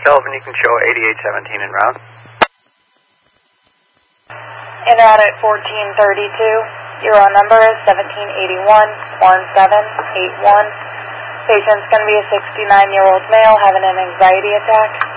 Sullivan, you can show 8817 en route. En route at 1432. Your own number is 1781-1781. Patient's going to be a 69-year-old male having an anxiety attack.